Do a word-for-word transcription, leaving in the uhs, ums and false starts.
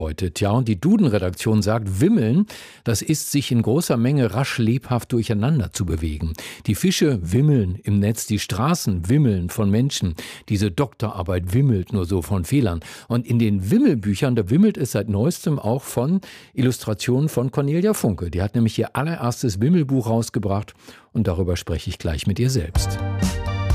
Heute. Tja, und die Duden-Redaktion sagt, wimmeln, das ist sich in großer Menge rasch lebhaft durcheinander zu bewegen. Die Fische wimmeln im Netz, die Straßen wimmeln von Menschen. Diese Doktorarbeit wimmelt nur so von Fehlern. Und in den Wimmelbüchern, da wimmelt es seit neuestem auch von Illustrationen von Cornelia Funke. Die hat nämlich ihr allererstes Wimmelbuch rausgebracht und darüber spreche ich gleich mit ihr selbst.